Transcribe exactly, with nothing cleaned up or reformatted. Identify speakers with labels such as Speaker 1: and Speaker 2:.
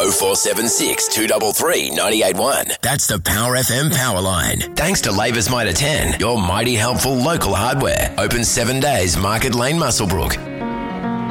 Speaker 1: oh four seven six, two three three, nine eight one. That's the Power F M power line. Thanks to Labour's Mitre ten, your mighty helpful local hardware. Open seven days, Market Lane, Muswellbrook.